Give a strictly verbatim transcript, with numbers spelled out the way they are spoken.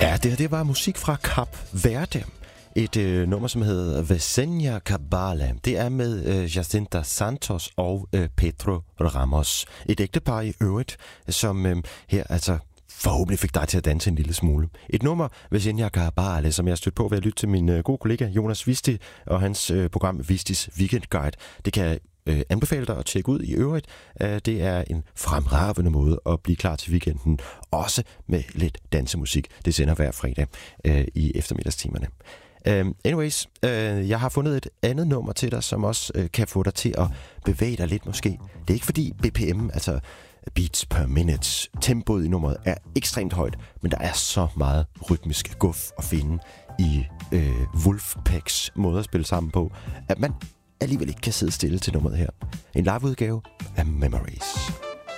Ja, det, det var musik fra Kap Verde. Et øh, nummer, som hedder Vesenia Cabala. Det er med øh, Jacinta Santos og øh, Pedro Ramos. Et ægtepar i øvrigt, som øh, her altså forhåbentlig fik dig til at danse en lille smule. Et nummer, Vesenia Cabala, som jeg har stødt på ved at lytte til min øh, gode kollega Jonas Visti og hans øh, program Vistis Weekend Guide. Det kan jeg øh, anbefale dig at tjekke ud i øvrigt. Øh, det er en fremragende måde at blive klar til weekenden. Også med lidt dansemusik. Det sender hver fredag øh, i eftermiddagstimerne. Uh, anyways, uh, jeg har fundet et andet nummer til dig, som også uh, kan få dig til at bevæge dig lidt måske. Det er ikke fordi B P M, altså beats per minute, tempoet i nummeret er ekstremt højt, men der er så meget rytmisk guf at finde i uh, Wolfpacks måde at spille sammen på, at man alligevel ikke kan sidde stille til nummeret her. En liveudgave af Memories.